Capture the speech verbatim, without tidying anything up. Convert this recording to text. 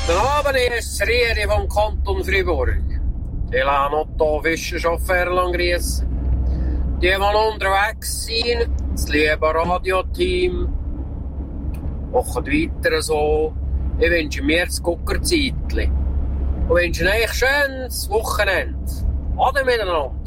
Guten Abend, hier ist Rieri vom Kanton Fribourg. Ich lasse Otto Wissenschaftler grüßen. Die, die unterwegs sind, das liebe Radioteam, machen weiter so. Ich wünsche mir das Guckerzeitchen. Und wünsche euch ein schönes Wochenende. Ade miteinander.